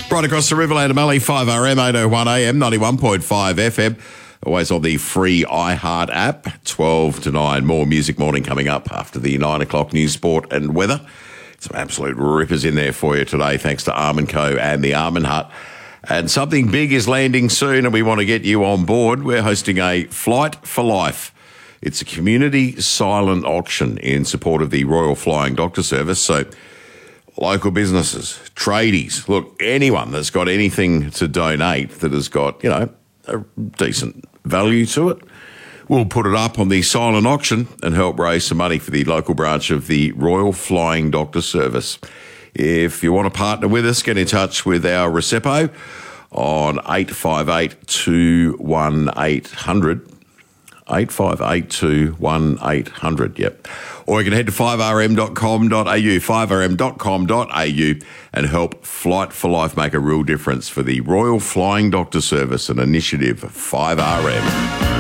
Right across the Riverland, Mallee, 5RM, 801 AM, 91.5 FM. Always on the free iHeart app, 12 to 9. More Music Morning coming up after the 9 o'clock news, sport and weather. Some absolute rippers in there for you today, thanks to Arm & Co. and the Arm & Hut. And something big is landing soon, and we want to get you on board. We're hosting a Flight for Life. It's a community silent auction in support of the Royal Flying Doctor Service. So local businesses, tradies, look, anyone that's got anything to donate that has got, you know, a decent value to it, we'll put it up on the silent auction and help raise some money for the local branch of the Royal Flying Doctor Service. If you want to partner with us, get in touch with our Recepo on 858-21800. 858-21800, yep. Or you can head to 5rm.com.au, 5rm.com.au, and help Flight for Life make a real difference for the Royal Flying Doctor Service, an initiative of 5RM.